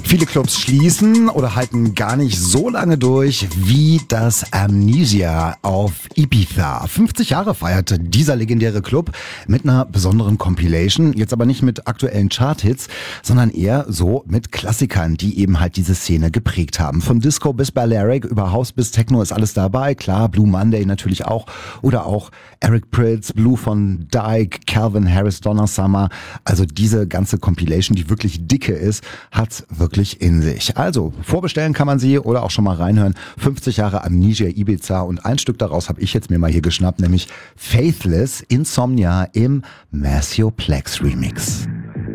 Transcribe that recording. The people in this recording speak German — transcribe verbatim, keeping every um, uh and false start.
Viele Clubs schließen oder halten gar nicht so lange durch wie das Amnesia auf Ibiza. fünfzig Jahre feierte dieser legendäre Club mit einer besonderen Compilation. Jetzt aber nicht mit aktuellen Charthits, sondern eher so mit Klassikern, die eben halt diese Szene geprägt haben. Von Disco bis Balearic, über House bis Techno ist alles dabei. Klar, Blue Monday natürlich auch. Oder auch Eric Prydz, Blue von Dyke, Calvin Harris, Donna Summer. Also diese ganze Compilation, die wirklich dicke ist, hat wirklich in sich. Also, vorbestellen kann man sie oder auch schon mal reinhören. fünfzig Jahre Amnesia Ibiza und ein Stück daraus habe ich jetzt mir mal hier geschnappt, nämlich Faithless Insomnia im Maceo Plex Remix.